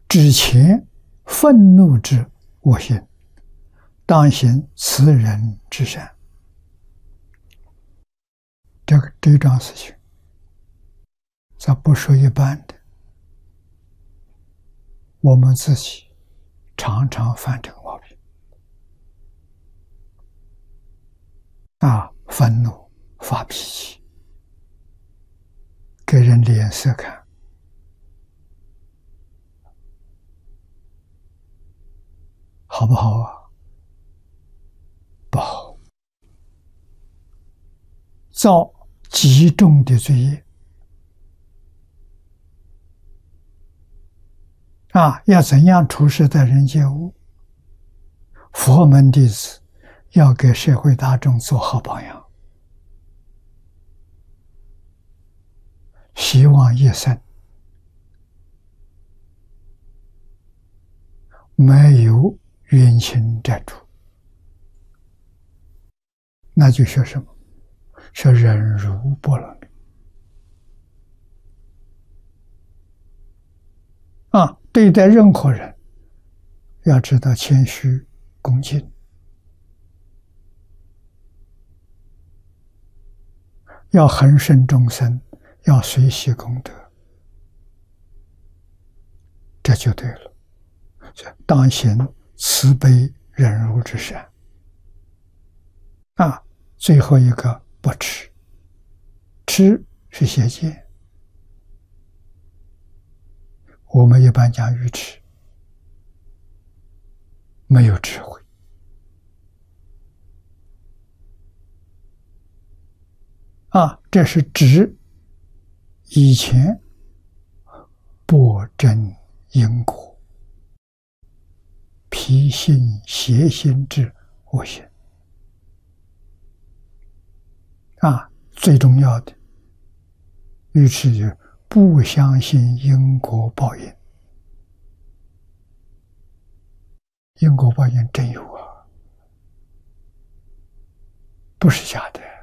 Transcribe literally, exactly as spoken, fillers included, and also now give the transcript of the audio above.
之前愤怒之恶行，当行慈人之善。这个这桩事情，咱不说一般的，我们自己常常犯这个毛病啊，愤怒、发脾气，给人脸色看。好不好啊？不好，造极重的罪业啊！要怎样处事待人接物？佛门弟子要给社会大众做好榜样，希望一生没有冤亲债主。那就学什么？学忍辱波罗蜜啊！对待任何人，要知道谦虚恭敬，要恒顺众生，要随喜功德，这就对了。当行慈悲忍辱之善啊！最后一个不吃，吃是邪见，我们一般讲愚痴，没有智慧啊！这是指以前薄真因果、脾性邪心之恶行啊！最重要的，愚痴就是不相信因果报应。因果报应真有啊，不是假的。